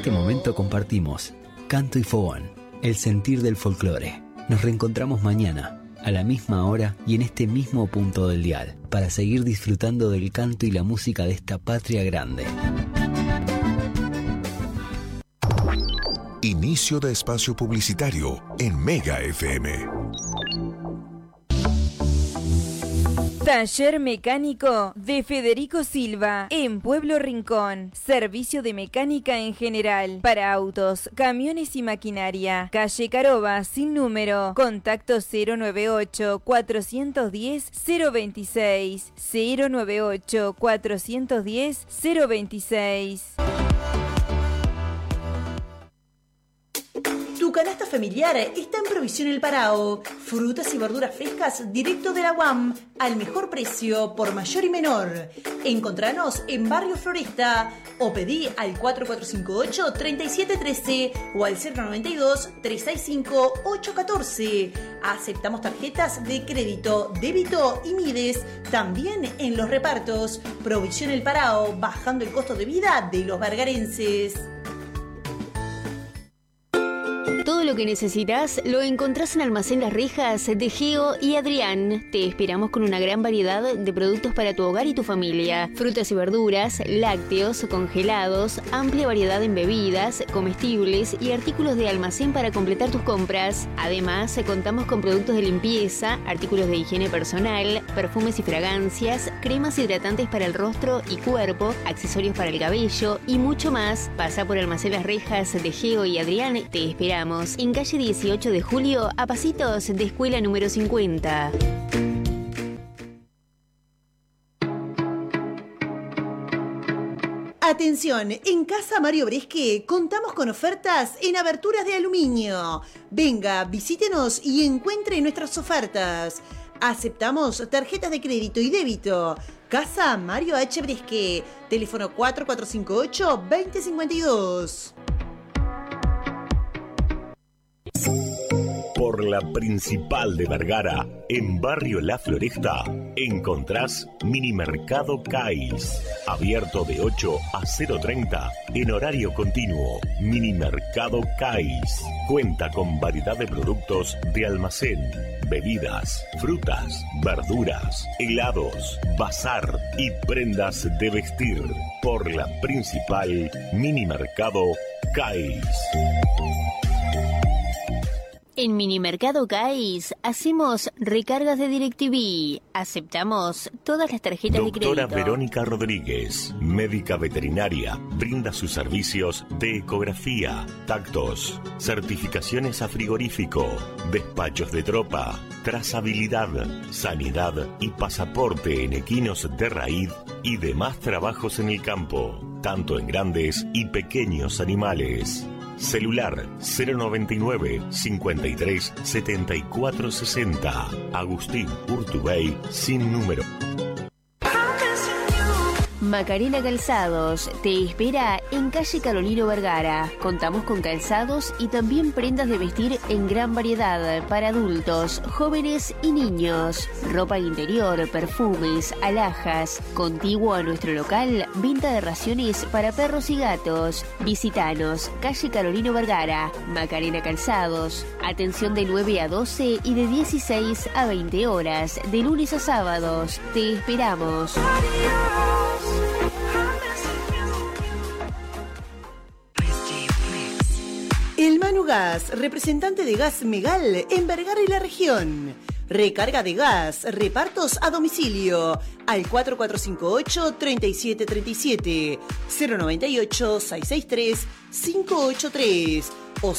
este momento compartimos Canto y Fogón, el sentir del folclore. Nos reencontramos mañana, a la misma hora y en este mismo punto del dial, para seguir disfrutando del canto y la música de esta patria grande. Inicio de espacio publicitario en Mega FM. Taller Mecánico de Federico Silva, en Pueblo Rincón. Servicio de mecánica en general, para autos, camiones y maquinaria. Calle Caroba, sin número. Contacto 098-410-026. 098-410-026. Tu canasta familiar está en Provisión El Parao. Frutas y verduras frescas directo de la UAM, al mejor precio, por mayor y menor. Encontranos en Barrio Floresta o pedí al 4458-3713 o al 092-365-814. Aceptamos tarjetas de crédito, débito y Mides, también en los repartos. Provisión El Parao, bajando el costo de vida de los vergarenses. Todo lo que necesitas lo encontrás en Almacén Las Rejas de Geo y Adrián. Te esperamos con una gran variedad de productos para tu hogar y tu familia. Frutas y verduras, lácteos, congelados, amplia variedad en bebidas, comestibles y artículos de almacén para completar tus compras. Además, contamos con productos de limpieza, artículos de higiene personal, perfumes y fragancias, cremas hidratantes para el rostro y cuerpo, accesorios para el cabello y mucho más. Pasa por Almacén Las Rejas de Geo y Adrián. Te esperamos en calle 18 de Julio, a pasitos de escuela número 50. Atención, en Casa Mario Bresque contamos con ofertas en aberturas de aluminio. Venga, visítenos y encuentre nuestras ofertas. Aceptamos tarjetas de crédito y débito. Casa Mario H. Bresque, teléfono 4458-2052. Por la principal de Vergara, en Barrio La Floresta, encontrás Minimercado Cais, abierto de 8 a 0:30 en horario continuo. Minimercado Cais cuenta con variedad de productos de almacén, bebidas, frutas, verduras, helados, bazar y prendas de vestir. Por la principal, Minimercado Cais. En Minimercado Cais hacemos recargas de DirecTV. Aceptamos todas las tarjetas de crédito. Doctora Verónica Rodríguez, médica veterinaria, brinda sus servicios de ecografía, tactos, certificaciones a frigorífico, despachos de tropa, trazabilidad, sanidad y pasaporte en equinos de raíz y demás trabajos en el campo, tanto en grandes y pequeños animales. Celular 099 53 74 60. Agustín Urtubey, sin número. Macarena Calzados te espera en calle Carolino Vergara. Contamos con calzados y también prendas de vestir en gran variedad para adultos, jóvenes y niños. Ropa interior, perfumes, alhajas. Contiguo a nuestro local, venta de raciones para perros y gatos. Visítanos, calle Carolino Vergara. Macarena Calzados. Atención de 9 a 12 y de 16 a 20 horas, de lunes a sábados. Te esperamos. El Manu Gas, representante de Gas Megal en Vergara y la región. Recarga de gas, repartos a domicilio al 4458-3737, 098-663-583 o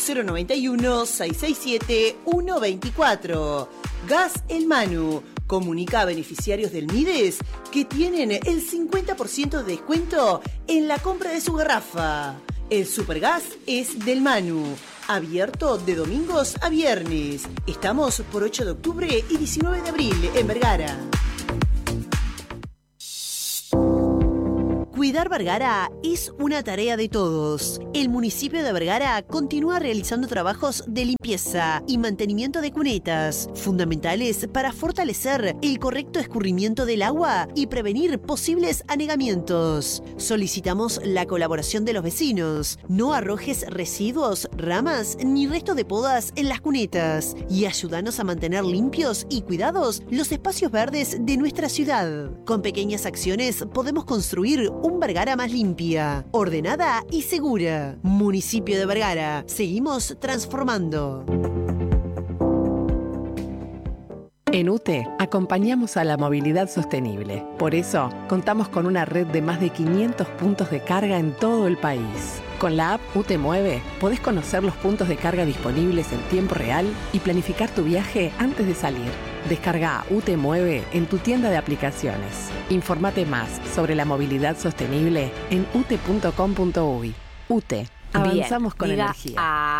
091-667-124. Gas El Manu. Comunica a beneficiarios del Mides que tienen el 50% de descuento en la compra de su garrafa. El Supergas es del Manu. Abierto de domingos a viernes. Estamos por 8 de octubre y 19 de abril en Vergara. Cuidar Vergara es una tarea de todos. El municipio de Vergara continúa realizando trabajos de limpieza y mantenimiento de cunetas, fundamentales para fortalecer el correcto escurrimiento del agua y prevenir posibles anegamientos. Solicitamos la colaboración de los vecinos. No arrojes residuos, ramas ni restos de podas en las cunetas y ayúdanos a mantener limpios y cuidados los espacios verdes de nuestra ciudad. Con pequeñas acciones podemos construir un Vergara más limpia, ordenada y segura. Municipio de Vergara. Seguimos transformando. En UTE acompañamos a la movilidad sostenible. Por eso, contamos con una red de más de 500 puntos de carga en todo el país. Con la app UTE Mueve, podés conocer los puntos de carga disponibles en tiempo real y planificar tu viaje antes de salir. Descarga UTE Mueve en tu tienda de aplicaciones. Infórmate más sobre la movilidad sostenible en ute.com.uy. UTE. Avanzamos con energía.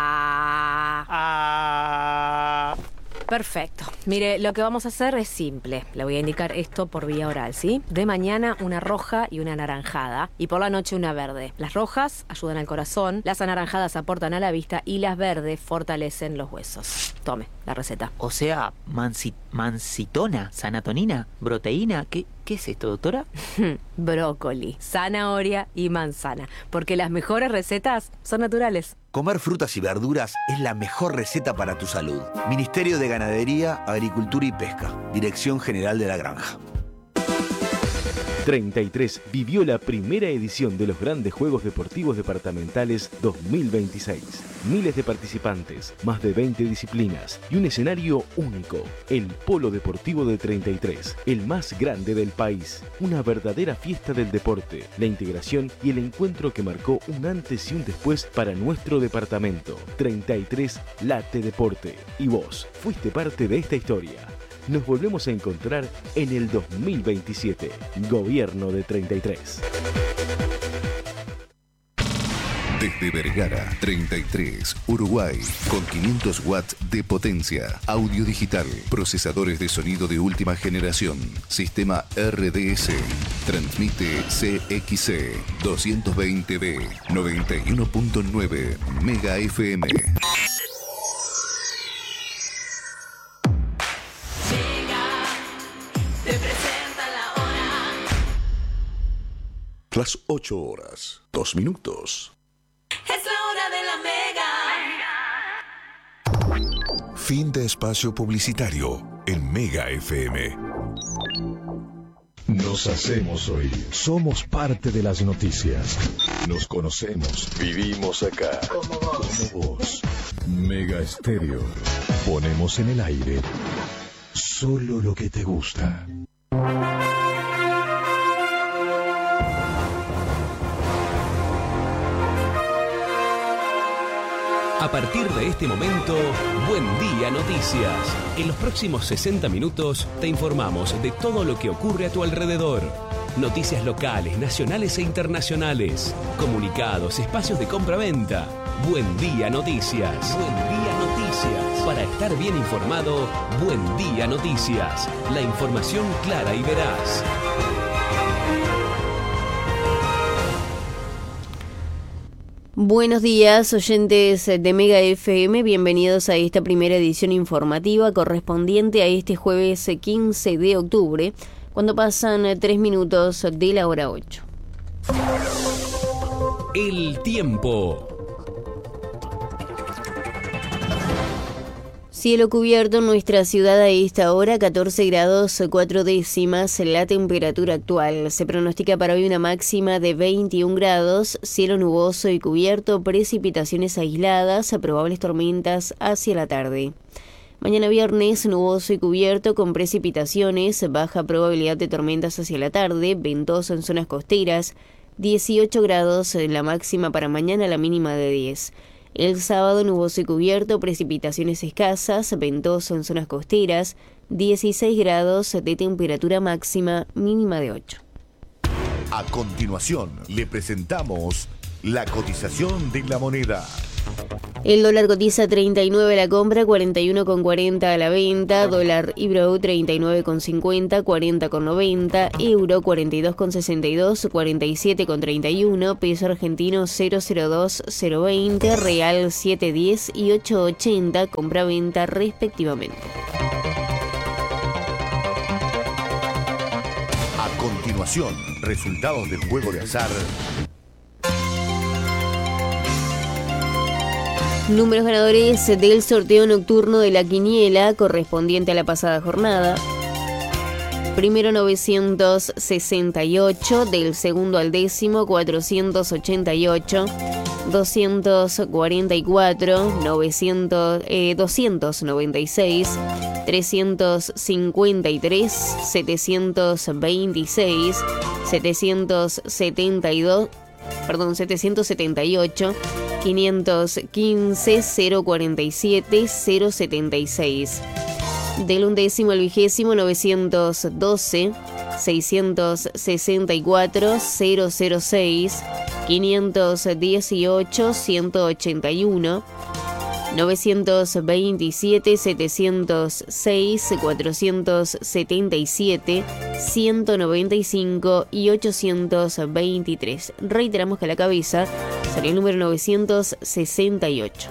Perfecto. Mire, lo que vamos a hacer es simple. Le voy a indicar esto por vía oral, ¿sí? De mañana una roja y una anaranjada. Y por la noche una verde. Las rojas ayudan al corazón, las anaranjadas aportan a la vista y las verdes fortalecen los huesos. Tome la receta. O sea, mancitona, sanatonina, proteína. ¿Qué es esto, doctora? Brócoli, zanahoria y manzana. Porque las mejores recetas son naturales. Comer frutas y verduras es la mejor receta para tu salud. Ministerio de Ganadería, Agricultura y Pesca. Dirección General de la Granja. 33 vivió la primera edición de los Grandes Juegos Deportivos Departamentales 2026. Miles de participantes, más de 20 disciplinas y un escenario único. El Polo Deportivo de 33, el más grande del país. Una verdadera fiesta del deporte, la integración y el encuentro que marcó un antes y un después para nuestro departamento. 33 late deporte. Y vos fuiste parte de esta historia. Nos volvemos a encontrar en el 2027. Gobierno de 33. Desde Vergara, 33, Uruguay, con 500 watts de potencia, audio digital, procesadores de sonido de última generación, sistema RDS, transmite CXC 220B, 91.9 Mega FM. Las 8 horas, 2 minutos. Es la hora de la Mega. Fin de espacio publicitario en Mega FM. Nos hacemos oír. Somos parte de las noticias. Nos conocemos. Vivimos acá. Como vos. Mega Estéreo. Ponemos en el aire solo lo que te gusta. A partir de este momento, Buen Día Noticias. En los próximos 60 minutos te informamos de todo lo que ocurre a tu alrededor. Noticias locales, nacionales e internacionales. Comunicados, espacios de compra-venta. Buen Día Noticias. Buen Día Noticias. Para estar bien informado, Buen Día Noticias. La información clara y veraz. Buenos días, oyentes de Mega FM, bienvenidos a esta primera edición informativa correspondiente a este jueves 15 de octubre, cuando pasan 3 minutos de la hora 8. El tiempo. Cielo cubierto en nuestra ciudad a esta hora, 14 grados 4 décimas la temperatura actual. Se pronostica para hoy una máxima de 21 grados, cielo nuboso y cubierto, precipitaciones aisladas, probables tormentas hacia la tarde. Mañana viernes, nuboso y cubierto con precipitaciones, baja probabilidad de tormentas hacia la tarde, ventoso en zonas costeras, 18 grados la máxima para mañana, la mínima de 10. El sábado nuboso y cubierto, precipitaciones escasas, ventoso en zonas costeras, 16 grados de temperatura máxima, mínima de 8. A continuación, le presentamos la cotización de la moneda. El dólar cotiza 39 a la compra, 41,40 a la venta, dólar Ibro 39,50, 40,90, euro 42,62, 47,31, peso argentino 0,02, 0,20, real 7,10 y 8,80, compra-venta respectivamente. A continuación, resultados del juego de azar. Números ganadores del sorteo nocturno de la quiniela correspondiente a la pasada jornada. Primero 968, del segundo al décimo 488, 244, 296, 353, 726, 778, 515, 047, 076. Del undécimo al vigésimo 912, 664, 006, 518, 181, 927, 706, 477, 195 y 823. Reiteramos que a la cabeza salió el número 968.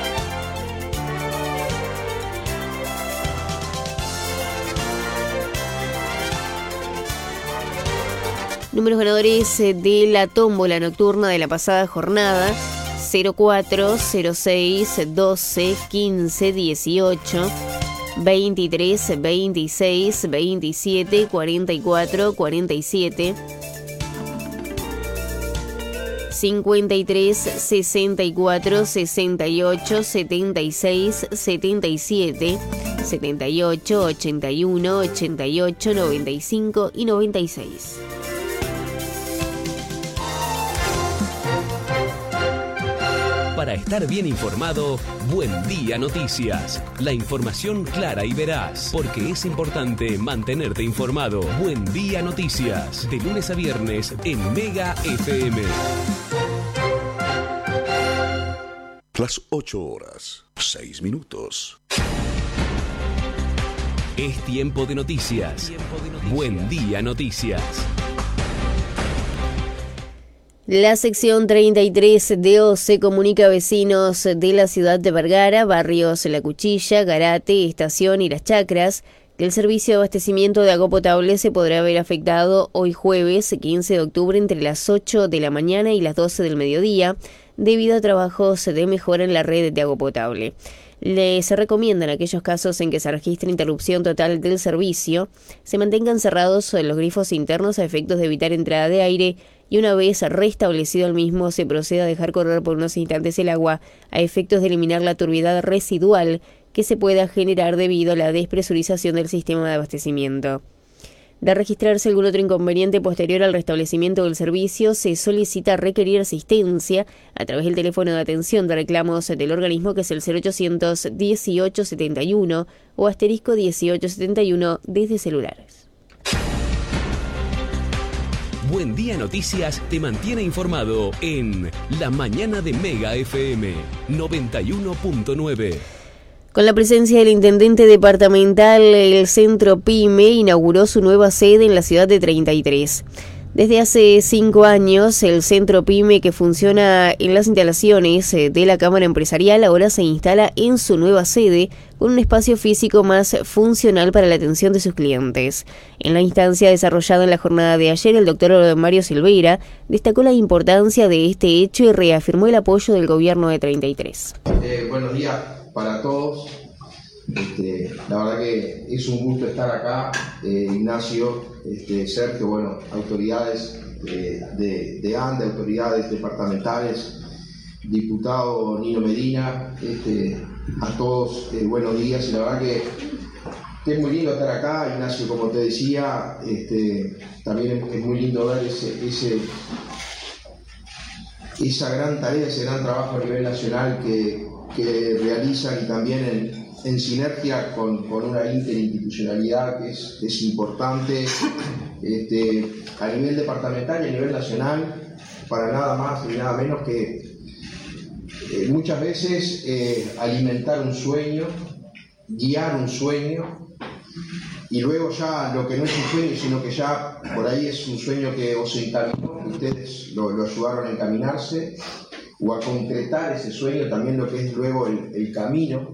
Números ganadores de la tómbola nocturna de la pasada jornada: 04, 06, 12, 15, 18, 23, 26, 27, 44, 47, 53, 64, 68, 76, 77, 78, 81, 88, 95 y 96. Para estar bien informado, Buen Día Noticias. La información clara y veraz, porque es importante mantenerte informado. Buen Día Noticias, de lunes a viernes en Mega FM. Las 8 horas, 6 minutos. Es tiempo de noticias. Buen Día Noticias. La sección 33 de OCE comunica a vecinos de la ciudad de Vergara, barrios La Cuchilla, Garate, Estación y Las Chacras, que el servicio de abastecimiento de agua potable se podrá ver afectado hoy jueves 15 de octubre entre las 8 de la mañana y las 12 del mediodía, debido a trabajos de mejora en la red de agua potable. Les recomiendan aquellos casos en que se registre interrupción total del servicio, se mantengan cerrados los grifos internos a efectos de evitar entrada de aire, y una vez restablecido el mismo se procede a dejar correr por unos instantes el agua a efectos de eliminar la turbidez residual que se pueda generar debido a la despresurización del sistema de abastecimiento. De registrarse algún otro inconveniente posterior al restablecimiento del servicio, se solicita requerir asistencia a través del teléfono de atención de reclamos del organismo, que es el 0800 1871 o asterisco 1871 desde celulares. Buen Día Noticias te mantiene informado en La Mañana de Mega FM 91.9. Con la presencia del intendente departamental, el Centro PYME inauguró su nueva sede en la ciudad de 33. Desde hace 5 años, el Centro PYME, que funciona en las instalaciones de la Cámara Empresarial, ahora se instala en su nueva sede con un espacio físico más funcional para la atención de sus clientes. En la instancia desarrollada en la jornada de ayer, el doctor Mario Silveira destacó la importancia de este hecho y reafirmó el apoyo del gobierno de 33. Buenos días para todos. La verdad que es un gusto estar acá, Ignacio, Sergio, autoridades de ANDE, autoridades departamentales, diputado Nino Medina, a todos buenos días. Y la verdad que es muy lindo estar acá, Ignacio, como te decía, también es muy lindo ver esa gran tarea, ese gran trabajo a nivel nacional que realizan, y también en sinergia con una interinstitucionalidad que es importante a nivel departamental y a nivel nacional, para nada más y nada menos que muchas veces alimentar un sueño, guiar un sueño, y luego ya lo que no es un sueño, sino que ya por ahí es un sueño que o se encaminó, ustedes lo ayudaron a encaminarse, o a concretar ese sueño, también lo que es luego el camino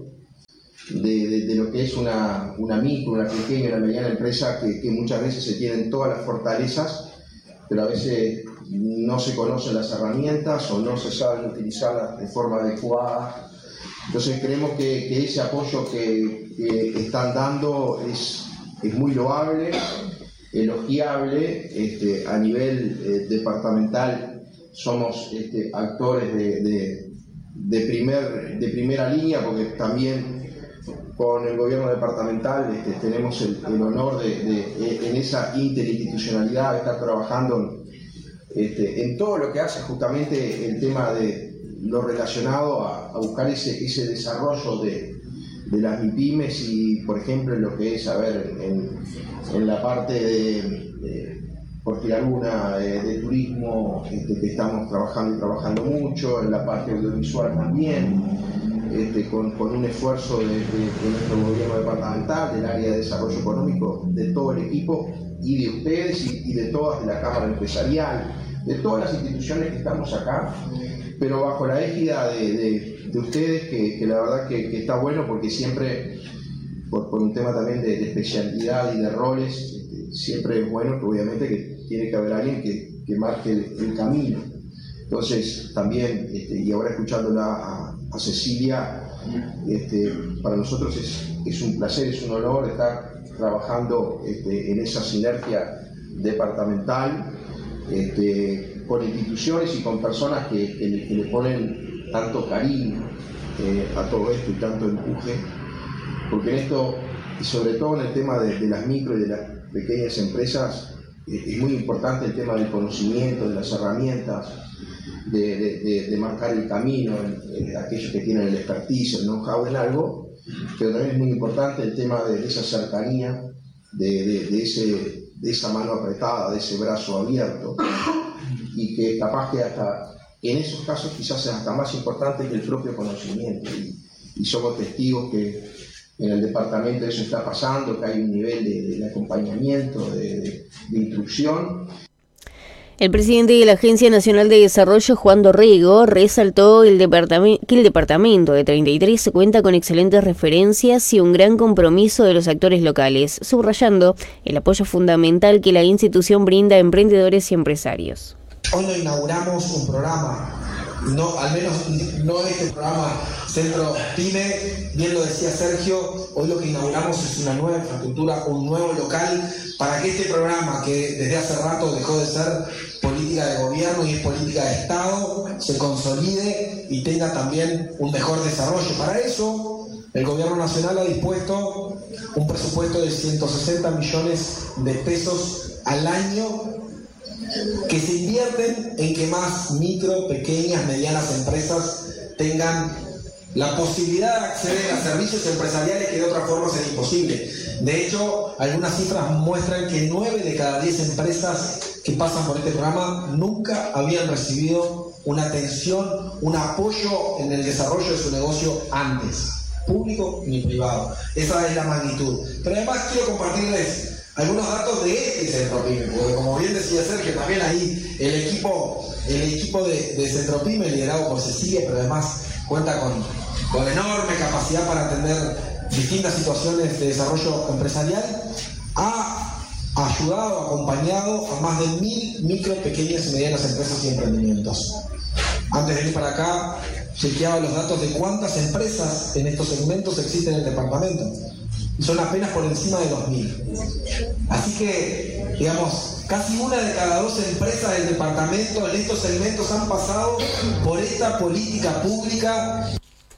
de lo que es una micro, una pequeña, una mediana empresa, que muchas veces se tienen todas las fortalezas, pero a veces no se conocen las herramientas o no se saben utilizarlas de forma adecuada. Entonces creemos que ese apoyo que están dando es muy loable, elogiable. A nivel departamental somos actores de primera línea, porque también con el gobierno departamental tenemos el honor en esa interinstitucionalidad de estar trabajando en todo lo que hace justamente el tema de lo relacionado a buscar ese desarrollo de las MIPYMES, y por ejemplo en lo que es, en la parte de por tirar una, de turismo, que estamos trabajando mucho, en la parte audiovisual también, con un esfuerzo de nuestro gobierno departamental, del área de desarrollo económico, de todo el equipo, y de ustedes y de todas, de la Cámara Empresarial, de todas las instituciones que estamos acá, pero bajo la égida de ustedes, que la verdad que está bueno, porque siempre, por un tema también de especialidad y de roles, siempre es bueno que obviamente que tiene que haber alguien que marque el camino. Entonces también, y ahora escuchándola a Cecilia, para nosotros es un placer, es un honor estar trabajando en esa sinergia departamental, con instituciones y con personas que le ponen tanto cariño a todo esto y tanto empuje, porque en esto, y sobre todo en el tema de las micro y de las pequeñas empresas, es muy importante el tema del conocimiento, de las herramientas, de marcar el camino, aquellos que tienen el expertise, el know-how en algo, pero también es muy importante el tema de esa cercanía, de esa mano apretada, de ese brazo abierto, y que capaz que hasta en esos casos quizás sea hasta más importante que el propio conocimiento, y somos testigos que en el departamento eso está pasando, que hay un nivel de acompañamiento, de instrucción. El presidente de la Agencia Nacional de Desarrollo, Juan Dorrego, resaltó que el departamento de 33 cuenta con excelentes referencias y un gran compromiso de los actores locales, subrayando el apoyo fundamental que la institución brinda a emprendedores y empresarios. Hoy no inauguramos un programa, al menos no este programa Centro Pyme, bien lo decía Sergio, hoy lo que inauguramos es una nueva infraestructura, un nuevo local, para que este programa, que desde hace rato dejó de ser política de gobierno y es política de Estado, se consolide y tenga también un mejor desarrollo. Para eso, el gobierno nacional ha dispuesto un presupuesto de 160 millones de pesos al año, que se invierten en que más micro, pequeñas, medianas empresas tengan la posibilidad de acceder a servicios empresariales que de otra forma sería imposible. De hecho, algunas cifras muestran que 9 de cada 10 empresas que pasan por este programa nunca habían recibido una atención, un apoyo en el desarrollo de su negocio antes, público ni privado. Esa es la magnitud. Pero además quiero compartirles algunos datos de este Centro Pyme, porque como bien decía Sergio, también ahí el equipo de Centro Pyme, liderado por Cecilia, pero además cuenta con enorme capacidad para atender distintas situaciones de desarrollo empresarial, ha ayudado, acompañado a más de 1.000 micro, pequeñas y medianas empresas y emprendimientos. Antes de venir para acá, chequeaba los datos de cuántas empresas en estos segmentos existen en el departamento. Y son apenas por encima de 2.000. Así que, digamos, casi 1 de cada 2 empresas del departamento en estos segmentos han pasado por esta política pública.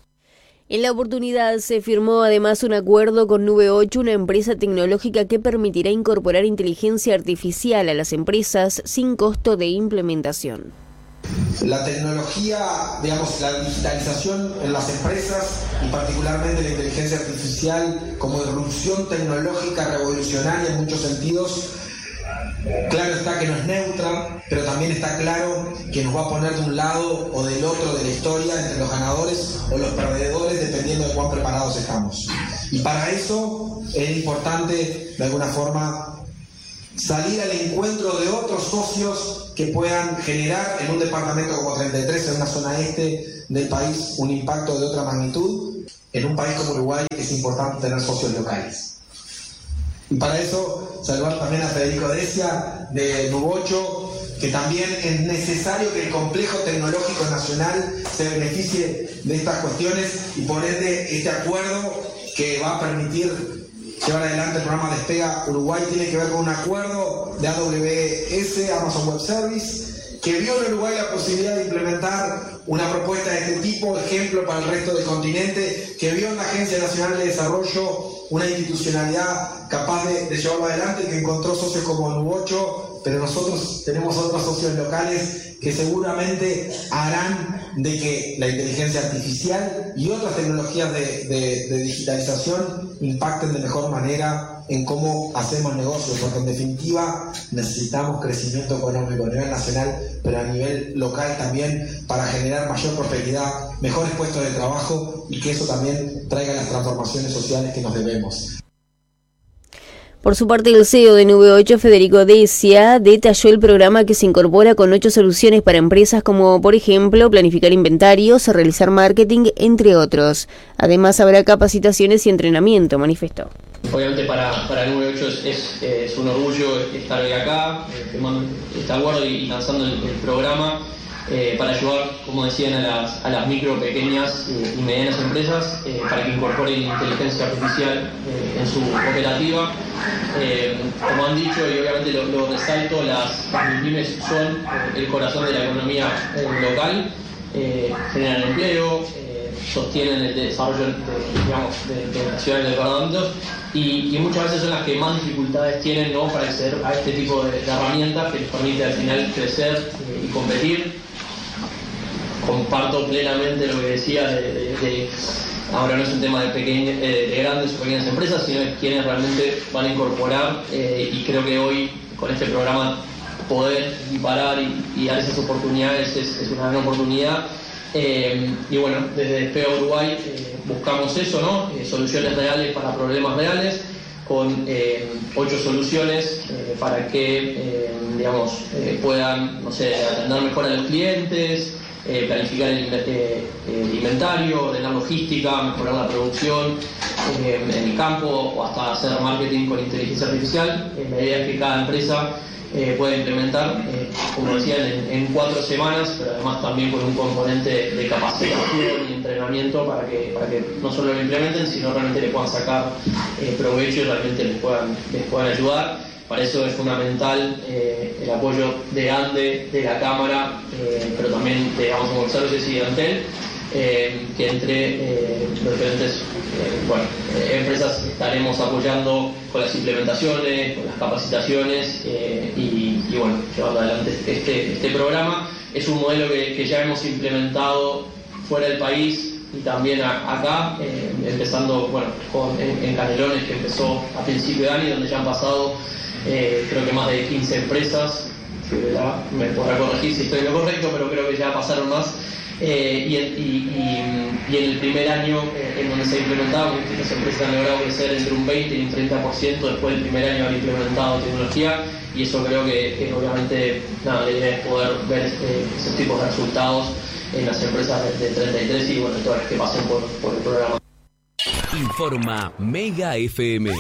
En la oportunidad se firmó además un acuerdo con Nube 8, una empresa tecnológica que permitirá incorporar inteligencia artificial a las empresas sin costo de implementación. La tecnología, digamos, la digitalización en las empresas y particularmente la inteligencia artificial como irrupción tecnológica revolucionaria en muchos sentidos, Claro está que no es neutra, pero también está claro que nos va a poner de un lado o del otro de la historia entre los ganadores o los perdedores, dependiendo de cuán preparados estamos. Y para eso es importante, de alguna forma, salir al encuentro de otros socios que puedan generar en un departamento como 33, en una zona este del país, un impacto de otra magnitud. En un país como Uruguay es importante tener socios locales. Y para eso, saludar también a Federico Decia de Nubocho, que también es necesario que el complejo tecnológico nacional se beneficie de estas cuestiones y por ende este acuerdo que va a permitir llevar adelante el programa Despega Uruguay tiene que ver con un acuerdo de AWS, Amazon Web Service, que vio en Uruguay la posibilidad de implementar una propuesta de este tipo, ejemplo para el resto del continente, que vio en la Agencia Nacional de Desarrollo una institucionalidad capaz de llevarlo adelante, que encontró socios como Nubocho, pero nosotros tenemos otros socios locales que seguramente harán de que la inteligencia artificial y otras tecnologías de digitalización impacten de mejor manera en cómo hacemos negocios, porque en definitiva necesitamos crecimiento económico a nivel nacional, pero a nivel local también, para generar mayor prosperidad, mejores puestos de trabajo y que eso también traiga las transformaciones sociales que nos debemos. Por su parte, el CEO de Nube 8, Federico Decia, detalló el programa que se incorpora con 8 soluciones para empresas como, por ejemplo, planificar inventarios, realizar marketing, entre otros. Además, habrá capacitaciones y entrenamiento, manifestó. Obviamente para Nube 8 es un orgullo estar hoy acá, firmando este acuerdo y lanzando el programa para ayudar, como decían, a las micro, pequeñas y medianas empresas para que incorporen inteligencia artificial en su operativa. Como han dicho, y obviamente lo resalto, las pymes son el corazón de la economía local, generan empleo, sostienen el desarrollo de las ciudades y departamentos y muchas veces son las que más dificultades tienen, ¿no?, para acceder a este tipo de herramientas que les permite al final crecer y competir. Comparto plenamente lo que decía ahora no es un tema de grandes o pequeñas empresas, sino de quienes realmente van a incorporar y creo que hoy con este programa poder equiparar y dar esas oportunidades es una gran oportunidad. Y bueno, desde Despega Uruguay buscamos eso, ¿no? Soluciones reales para problemas reales, con 8 soluciones para que puedan, no sé, atender mejor a los clientes, planificar el inventario, ordenar logística, mejorar la producción en el campo o hasta hacer marketing con inteligencia artificial. La idea es que cada empresa pueda implementar, como decían, en 4 semanas, pero además también con un componente de capacitación y entrenamiento para que no solo lo implementen, sino realmente le puedan sacar provecho y realmente les puedan ayudar. Para eso es fundamental el apoyo de ANDE, de la Cámara, pero también de Amazon Web Services y de Antel, que entre los diferentes empresas estaremos apoyando con las implementaciones, con las capacitaciones y bueno, llevando adelante este programa. Es un modelo que ya hemos implementado fuera del país y también acá, empezando en Canelones, que empezó a principio de año, donde ya han pasado creo que más de 15 empresas. Me podrá corregir si estoy en lo correcto, pero creo que ya pasaron más. Y en el primer año en donde se ha implementado, las empresas han logrado crecer entre un 20 y un 30% después del primer año de haber implementado tecnología, y eso creo que obviamente la idea es poder ver esos tipos de resultados en las empresas de 33 y todas las que pasen por el programa. Informa Mega FM.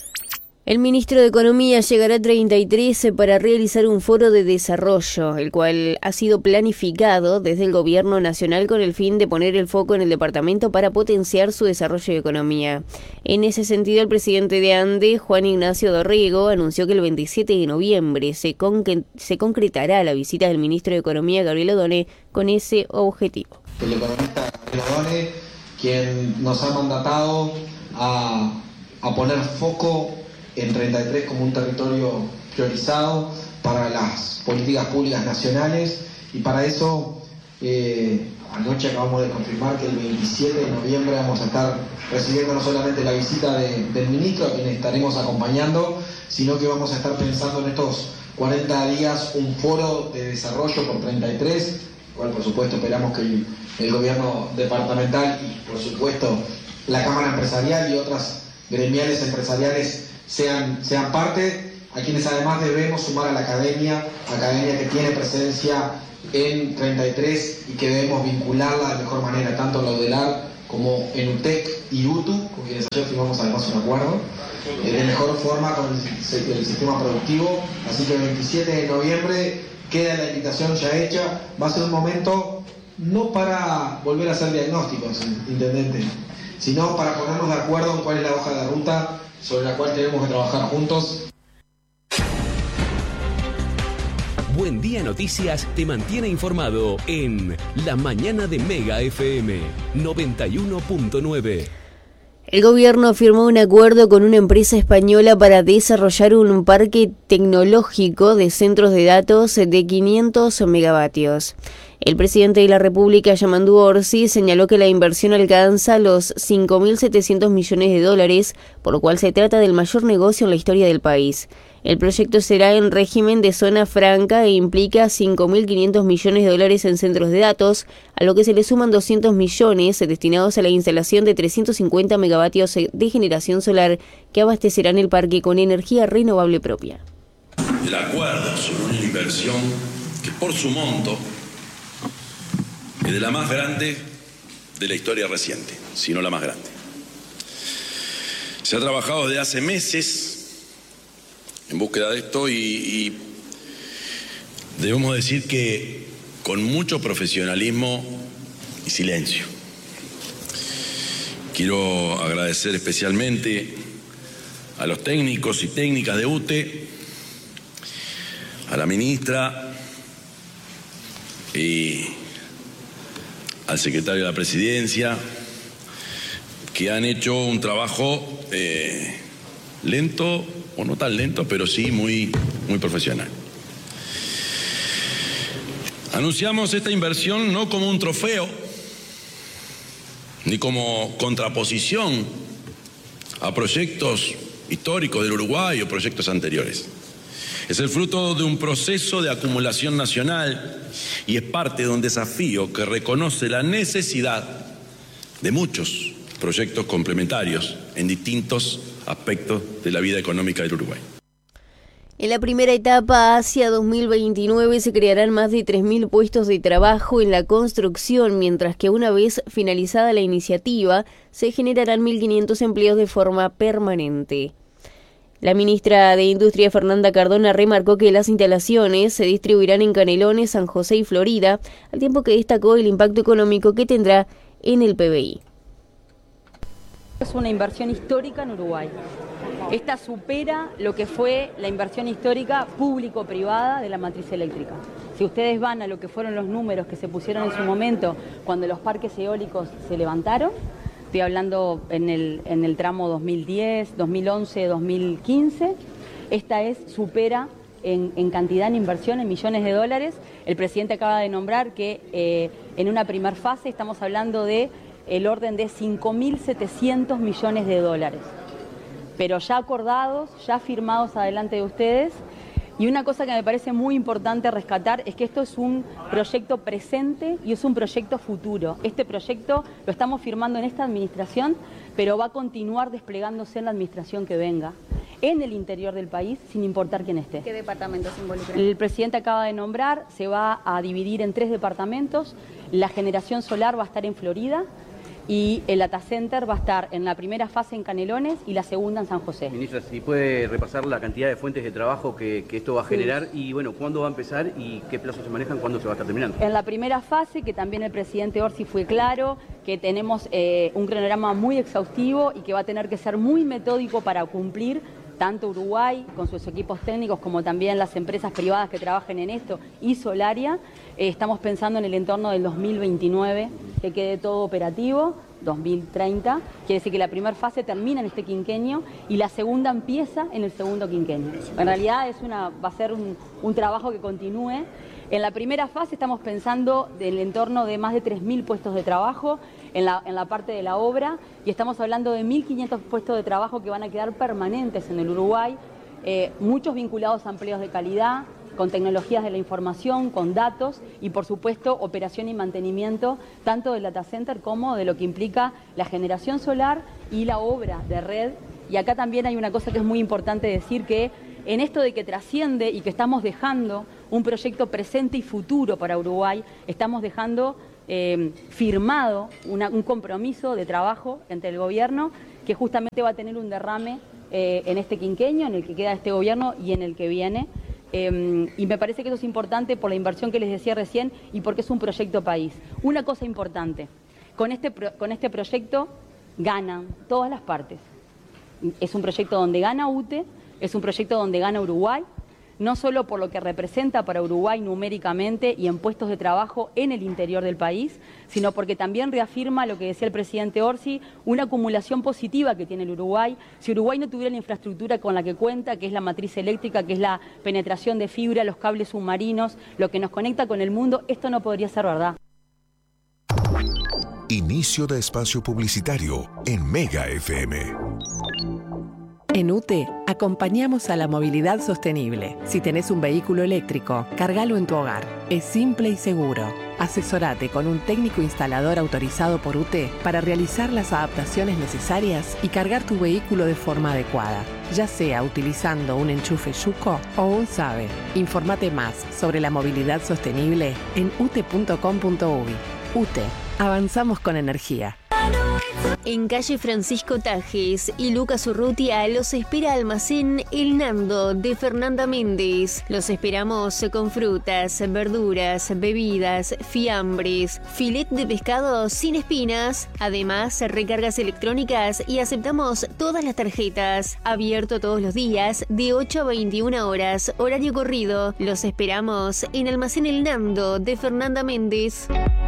El ministro de Economía llegará a 33 para realizar un foro de desarrollo, el cual ha sido planificado desde el Gobierno Nacional con el fin de poner el foco en el departamento para potenciar su desarrollo y economía. En ese sentido, el presidente de ANDE, Juan Ignacio Dorrego, anunció que el 27 de noviembre se concretará la visita del ministro de Economía, Gabriel Odone, con ese objetivo. El economista Gabriel Odone, quien nos ha mandatado a poner foco en 33 como un territorio priorizado para las políticas públicas nacionales, y para eso anoche acabamos de confirmar que el 27 de noviembre vamos a estar recibiendo no solamente la visita del ministro, a quien estaremos acompañando, sino que vamos a estar pensando en estos 40 días un foro de desarrollo por 33, cual por supuesto esperamos que el gobierno departamental y por supuesto la Cámara Empresarial y otras gremiales empresariales sean parte, a quienes además debemos sumar a la academia que tiene presencia en 33 y que debemos vincularla de mejor manera, tanto en la UDELAR como en UTEC y UTU, con quienes ayer firmamos además un acuerdo, de mejor forma con el sistema productivo. Así que el 27 de noviembre queda la invitación ya hecha. Va a ser un momento no para volver a hacer diagnósticos, intendente, sino para ponernos de acuerdo en cuál es la hoja de ruta sobre la cual tenemos que trabajar juntos. Buen Día Noticias te mantiene informado en La Mañana de Mega FM 91.9. El gobierno firmó un acuerdo con una empresa española para desarrollar un parque tecnológico de centros de datos de 500 megavatios. El presidente de la República, Yamandu Orsi, señaló que la inversión alcanza los 5.700 millones de dólares, por lo cual se trata del mayor negocio en la historia del país. El proyecto será en régimen de zona franca e implica 5.500 millones de dólares en centros de datos, a lo que se le suman 200 millones destinados a la instalación de 350 megavatios de generación solar que abastecerán el parque con energía renovable propia. El acuerdo sobre una inversión que por su monto es de la más grande de la historia reciente, si no la más grande. Se ha trabajado desde hace meses en búsqueda de esto y debemos decir que con mucho profesionalismo y silencio. Quiero agradecer especialmente a los técnicos y técnicas de UTE, a la ministra y al secretario de la Presidencia, que han hecho un trabajo lento, o no tan lento, pero sí muy profesional. Anunciamos esta inversión no como un trofeo, ni como contraposición a proyectos históricos del Uruguay o proyectos anteriores. Es el fruto de un proceso de acumulación nacional y es parte de un desafío que reconoce la necesidad de muchos proyectos complementarios en distintos aspectos de la vida económica del Uruguay. En la primera etapa hacia 2029 se crearán más de 3.000 puestos de trabajo en la construcción, mientras que una vez finalizada la iniciativa se generarán 1.500 empleos de forma permanente. La ministra de Industria, Fernanda Cardona, remarcó que las instalaciones se distribuirán en Canelones, San José y Florida, al tiempo que destacó el impacto económico que tendrá en el PBI. Es una inversión histórica en Uruguay. Esta supera lo que fue la inversión histórica público-privada de la matriz eléctrica. Si ustedes van a lo que fueron los números que se pusieron en su momento cuando los parques eólicos se levantaron, estoy hablando en el tramo 2010, 2011, 2015, esta supera en cantidad, en inversión, en millones de dólares. El presidente acaba de nombrar que en una primer fase estamos hablando de el orden de 5.700 millones de dólares, pero ya acordados, ya firmados adelante de ustedes. Y una cosa que me parece muy importante rescatar es que esto es un proyecto presente y es un proyecto futuro. Este proyecto lo estamos firmando en esta administración, pero va a continuar desplegándose en la administración que venga, en el interior del país, sin importar quién esté. ¿Qué departamentos se involucran? El presidente acaba de nombrar, se va a dividir en 3 departamentos. La generación solar va a estar en Florida, y el data center va a estar en la primera fase en Canelones y la segunda en San José. Ministra, si puede repasar la cantidad de fuentes de trabajo que esto va a generar y bueno, ¿cuándo va a empezar y qué plazos se manejan, cuándo se va a estar terminando? En la primera fase, que también el presidente Orsi fue claro, que tenemos un cronograma muy exhaustivo y que va a tener que ser muy metódico para cumplir, tanto Uruguay con sus equipos técnicos como también las empresas privadas que trabajen en esto y Solaria. Estamos pensando en el entorno del 2029, que quede todo operativo, 2030. Quiere decir que la primera fase termina en este quinquenio y la segunda empieza en el segundo quinquenio. En realidad va a ser un trabajo que continúe. En la primera fase estamos pensando en el entorno de más de 3.000 puestos de trabajo en la parte de la obra y estamos hablando de 1.500 puestos de trabajo que van a quedar permanentes en el Uruguay. muchos vinculados a empleos de calidad, con tecnologías de la información, con datos y, por supuesto, operación y mantenimiento tanto del data center como de lo que implica la generación solar y la obra de red. Y acá también hay una cosa que es muy importante decir, que en esto de que trasciende y que estamos dejando un proyecto presente y futuro para Uruguay, estamos dejando firmado un compromiso de trabajo entre el gobierno que justamente va a tener un derrame en este quinquenio, en el que queda este gobierno y en el que viene. Y me parece que eso es importante por la inversión que les decía recién y porque es un proyecto país. Una cosa importante, con este proyecto ganan todas las partes. Es un proyecto donde gana UTE, es un proyecto donde gana Uruguay, no solo por lo que representa para Uruguay numéricamente y en puestos de trabajo en el interior del país, sino porque también reafirma lo que decía el presidente Orsi, una acumulación positiva que tiene el Uruguay. Si Uruguay no tuviera la infraestructura con la que cuenta, que es la matriz eléctrica, que es la penetración de fibra, los cables submarinos, lo que nos conecta con el mundo, esto no podría ser verdad. Inicio de espacio publicitario en Mega FM. En UTE acompañamos a la movilidad sostenible. Si tenés un vehículo eléctrico, cargalo en tu hogar. Es simple y seguro. Asesorate con un técnico instalador autorizado por UTE para realizar las adaptaciones necesarias y cargar tu vehículo de forma adecuada, ya sea utilizando un enchufe Yuko o un SABE. Informate más sobre la movilidad sostenible en ute.com.uy. UTE, avanzamos con energía. En calle Francisco Tajes y Lucas Urrutia los espera Almacén El Nando de Fernanda Méndez. Los esperamos con frutas, verduras, bebidas, fiambres, filet de pescado sin espinas. Además, recargas electrónicas y aceptamos todas las tarjetas. Abierto todos los días de 8 a 21 horas, horario corrido. Los esperamos en Almacén El Nando de Fernanda Méndez.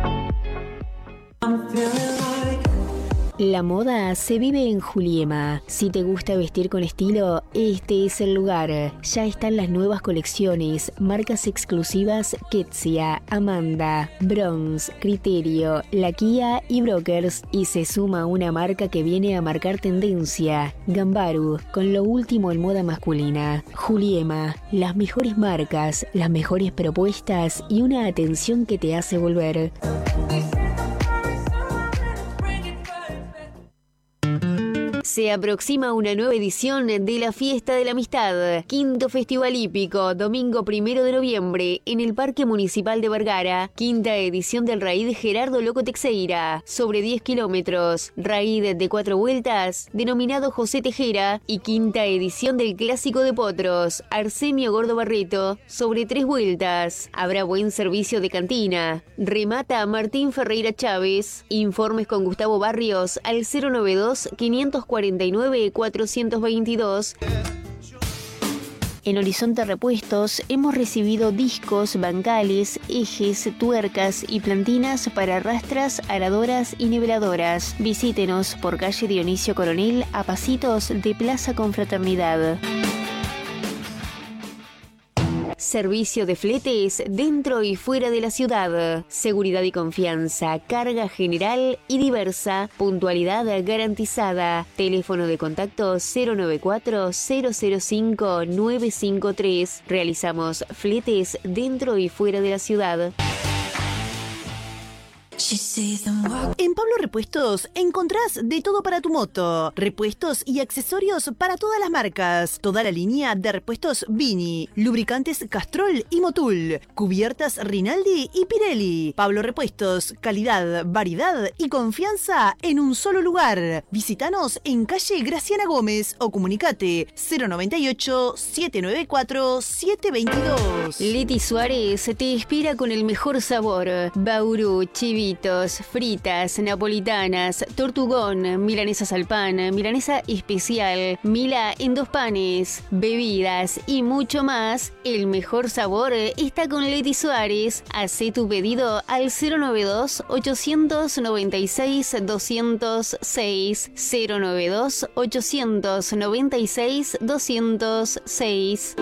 La moda se vive en Juliema. Si te gusta vestir con estilo, este es el lugar. Ya están las nuevas colecciones, marcas exclusivas Ketsia, Amanda, Bronze, Criterio, Lakia y Brokers. Y se suma una marca que viene a marcar tendencia, Gambaru, con lo último en moda masculina. Juliema, las mejores marcas, las mejores propuestas y una atención que te hace volver. Se aproxima una nueva edición de la Fiesta de la Amistad, quinto Festival Hípico, domingo 1 de noviembre, en el Parque Municipal de Vergara. Quinta edición del Raid Gerardo Loco Teixeira, sobre 10 kilómetros. Raid de 4 vueltas, denominado José Tejera. Y quinta edición del Clásico de Potros, Arsenio Gordo Barreto, sobre 3 vueltas. Habrá buen servicio de cantina. Remata Martín Ferreira Chávez. Informes con Gustavo Barrios al 092-549-422. En Horizonte Repuestos hemos recibido discos, bancales, ejes, tuercas y plantinas para rastras, aradoras y niveladoras. Visítenos por calle Dionisio Coronel a pasitos de Plaza Confraternidad. Servicio de fletes dentro y fuera de la ciudad. Seguridad y confianza, carga general y diversa. Puntualidad garantizada. Teléfono de contacto 094-005-953. Realizamos fletes dentro y fuera de la ciudad. En Pablo Repuestos encontrás de todo para tu moto, repuestos y accesorios para todas las marcas, toda la línea de repuestos Vini, lubricantes Castrol y Motul, cubiertas Rinaldi y Pirelli. Pablo Repuestos, calidad, variedad y confianza en un solo lugar. Visítanos en calle Graciana Gómez o comunicate 098-794-722. Leti Suárez te espera con el mejor sabor. Bauru, chivitos, fritas, napolitanas, tortugón, milanesas al pan, milanesa especial, mila en 2 panes, bebidas y mucho más. El mejor sabor está con Leti Suárez. Hacé tu pedido al 092-896-206, 092-896-206.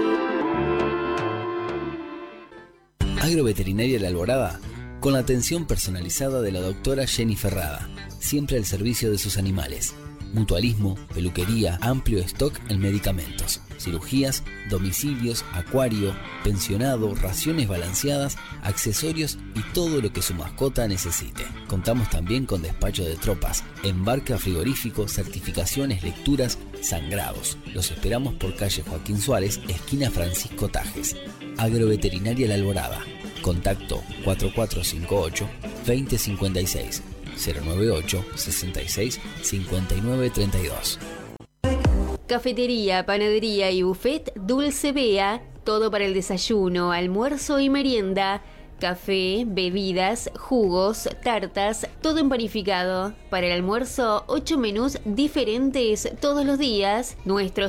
Agroveterinaria La Alborada, con la atención personalizada de la doctora Jenny Ferrada, siempre al servicio de sus animales. mutualismo, peluquería, amplio stock en medicamentos, cirugías, domicilios, acuario, pensionado, raciones balanceadas, accesorios y todo lo que su mascota necesite. Contamos también con despacho de tropas, embarque frigorífico, certificaciones, lecturas, sangrados. Los esperamos por calle Joaquín Suárez, esquina Francisco Tajes. Agroveterinaria La Alborada. Contacto 4458-2056 098-66-5932. Cafetería, panadería y buffet Dulce Bea, todo para el desayuno, almuerzo y merienda. Café, bebidas, jugos, tartas, todo en panificado. Para el almuerzo, 8 menús diferentes todos los días. Nuestros